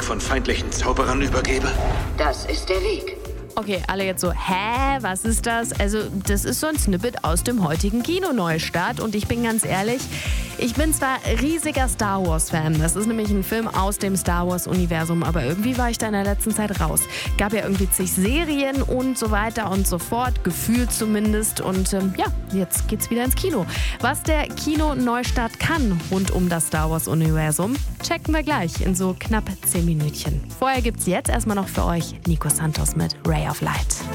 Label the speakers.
Speaker 1: Volk von feindlichen Zauberern übergebe?
Speaker 2: Das ist der Weg.
Speaker 3: Okay, alle jetzt so, hä, was ist das? Also, das ist so ein Snippet aus dem heutigen Kinoneustart und ich bin ganz ehrlich, ich bin zwar riesiger Star Wars-Fan, das ist nämlich ein Film aus dem Star Wars-Universum, aber irgendwie war ich da in der letzten Zeit raus. Gab ja irgendwie zig Serien und so weiter und so fort, gefühlt zumindest und ja, jetzt geht's wieder ins Kino. Was der Kinoneustart kann rund um das Star Wars-Universum, checken wir gleich in so knapp 10 Minütchen. Vorher gibt's jetzt erstmal noch für euch Nico Santos mit Ray of Light.